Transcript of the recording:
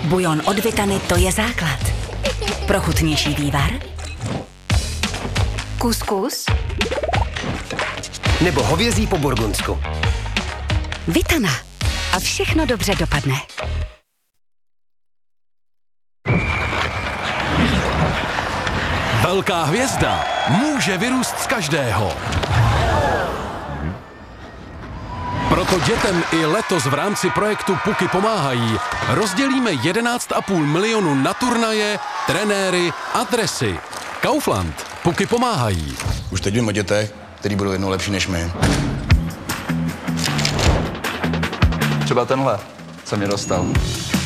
Bujon od Vitany, to je základ. Pro chutnější vývar? Kuskus? Nebo hovězí po burgundsku. Vitana. A všechno dobře dopadne. Velká hvězda může vyrůst z každého. Proto dětem i letos v rámci projektu Puky pomáhají rozdělíme 11,5 milionu na turnaje, trenéry a dresy. Kaufland. Puky pomáhají. Už teď vím o dětech, který budou jednou lepší než my. Třeba tenhle, co mě dostal.